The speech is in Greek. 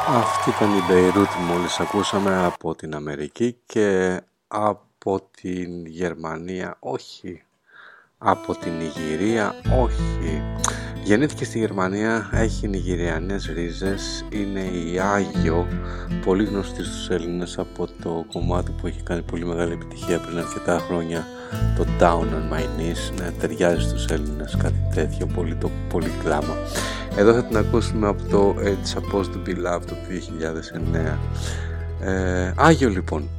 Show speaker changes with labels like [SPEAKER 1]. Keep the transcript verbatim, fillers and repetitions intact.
[SPEAKER 1] Αυτή ήταν η Beirut μόλις ακούσαμε από την Αμερική και από την Γερμανία, όχι, από την Νιγηρία, όχι. Γεννήθηκε στη Γερμανία, έχει νιγηριανές ρίζες, είναι η Άγιο, πολύ γνωστή στους Έλληνες από το κομμάτι που έχει κάνει πολύ μεγάλη επιτυχία πριν αρκετά χρόνια, το Down on My Knees, ναι, ταιριάζει στους Έλληνες κάτι τέτοιο, πολύ, το, πολύ κλάμα. Εδώ θα την ακούσουμε από το It's Supposed to Be Love το δύο χιλιάδες εννέα. Ε, Άγιο λοιπόν.